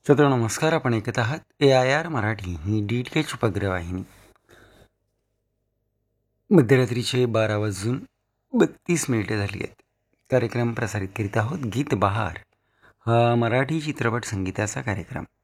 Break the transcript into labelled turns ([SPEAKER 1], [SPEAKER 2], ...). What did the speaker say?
[SPEAKER 1] श्रोतो नमस्कार. आपण ऐकत आहात AIR मराठी ही DTH उपग्रहवाहिनी. मध्यरात्रीचे 12:32 झाली आहेत. कार्यक्रम प्रसारित करीत आहोत गीत बहार, हा मराठी चित्रपट संगीताचा कार्यक्रम.